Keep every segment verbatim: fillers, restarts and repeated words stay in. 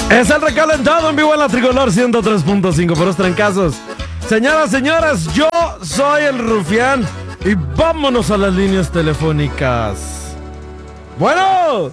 Es el recalentado en vivo en la Tricolor ciento tres punto cinco por los trancazos. Señoras, señoras, yo soy el Rufián y vámonos a las líneas telefónicas. Bueno.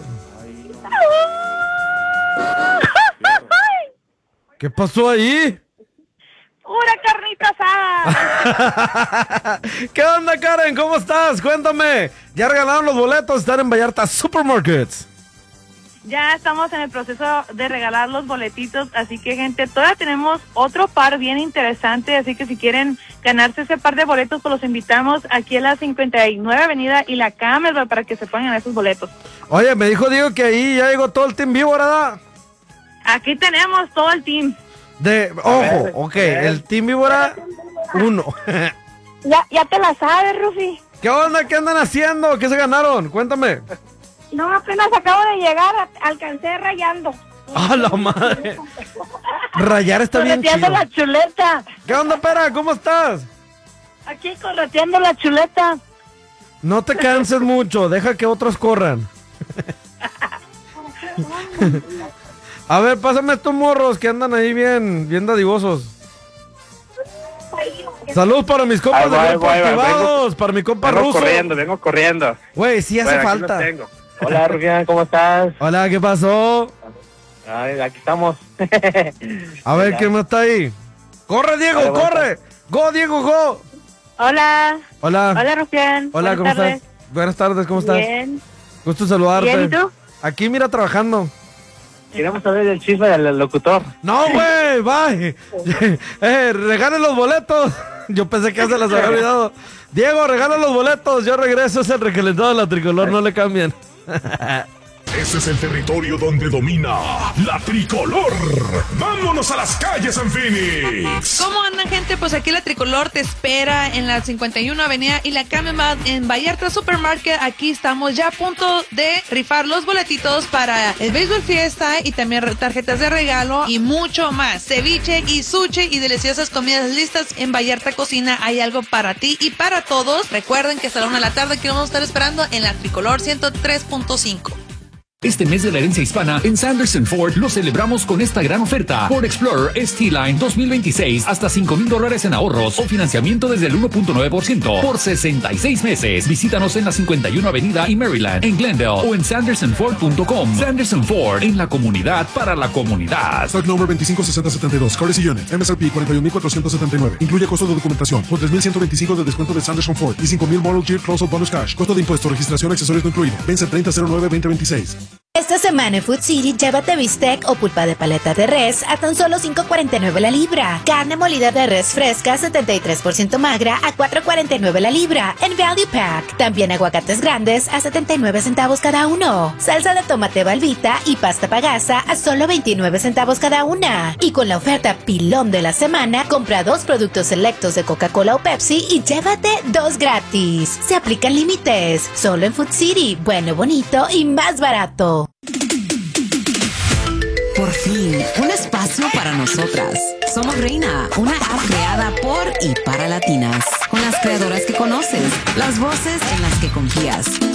¿Qué pasó ahí? ¡Pura carnita asada! ¿Qué onda, Karen? ¿Cómo estás? Cuéntame. ¿Ya regalaron los boletos? Están en Vallarta Supermarkets. Ya estamos en el proceso de regalar los boletitos, así que, gente, todavía tenemos otro par bien interesante, así que si quieren ganarse ese par de boletos, pues los invitamos aquí en la cincuenta y nueve Avenida y la Cámara para que se puedan ganar esos boletos. Oye, me dijo Diego que ahí ya llegó todo el team vivo, ¿verdad? Aquí tenemos todo el team. De, ojo, ok, el team víbora uno. Ya, ya te la sabes, Rufi. ¿Qué onda? ¿Qué andan haciendo? ¿Qué se ganaron? Cuéntame. No, apenas acabo de llegar, alcancé rayando. ¡Ah, la madre! Rayar está bien chido. Correteando la chuleta. ¿Qué onda, pera? ¿Cómo estás? Aquí correteando la chuleta. No te canses mucho, deja que otros corran. A ver, pásame estos morros que andan ahí bien, bien dadivosos. Saludos para mis compas Ay, de voy, grupo voy, voy, activados, vengo, para mi compa vengo ruso. corriendo, vengo corriendo. Güey, sí hace Bueno, aquí falta. los tengo. Hola, Rufián, ¿cómo estás? Hola, ¿qué pasó? Ay, aquí estamos. A ver, ¿quién más está ahí? ¡Corre, Diego, Hola, corre! ¡Go, Diego, go! Hola. Hola. Hola, Rufián. Hola, Buenas ¿cómo tardes. estás? Buenas tardes, ¿cómo estás? Bien. Gusto saludarte. Bien, ¿y tú? Aquí, mira, trabajando. Queremos saber del chisme del locutor. No, güey, bye. eh, regalen los boletos. Yo pensé que ya se las había olvidado. Diego, regala los boletos. Yo regreso, es el recalentado de la Tricolor, no le cambien. Ese es el territorio donde domina la Tricolor. ¡Vámonos a las calles en Phoenix! ¿Cómo andan, gente? Pues aquí la Tricolor te espera en la cincuenta y una Avenida y la Camemat en Vallarta Supermarket. Aquí estamos ya a punto de rifar los boletitos para el Béisbol Fiesta y también tarjetas de regalo y mucho más. Ceviche y sushi y deliciosas comidas listas en Vallarta Cocina. Hay algo para ti y para todos. Recuerden que hasta la una de la tarde aquí vamos a estar esperando en la Tricolor ciento tres punto cinco. Este mes de la herencia hispana en Sanderson Ford lo celebramos con esta gran oferta. Ford Explorer S T-Line dos mil veintiséis hasta cinco mil dólares en ahorros o financiamiento desde el uno punto nueve por ciento por sesenta y seis meses. Visítanos en la cincuenta y una Avenida y Maryland, en Glendale o en sanderson ford punto com. Sanderson Ford, en la comunidad para la comunidad. Stock number veinticinco sesenta setenta y dos. Courtesy Unit. M S R P cuarenta y un mil cuatrocientos setenta y nueve. Incluye costo de documentación con tres mil ciento veinticinco de descuento de Sanderson Ford y cinco mil Model Year Close-Up Bonus Cash. Costo de impuesto, registración, accesorios no incluido. Vence treinta cero nueve veinte veintiséis. Esta semana en Food City, llévate bistec o pulpa de paleta de res a tan solo cinco cuarenta y nueve la libra. Carne molida de res fresca setenta y tres por ciento magra a cuatro cuarenta y nueve la libra en Value Pack. También aguacates grandes a setenta y nueve centavos cada uno. Salsa de tomate Balbita y pasta pagasa a solo veintinueve centavos cada una. Y con la oferta pilón de la semana, compra dos productos selectos de Coca-Cola o Pepsi y llévate dos gratis. Se aplican límites. Solo en Food City. Bueno, bonito y más barato. Por fin, un espacio para nosotras. Somos Reina, una app creada por y para latinas. Con las creadoras que conoces, las voces en las que confías.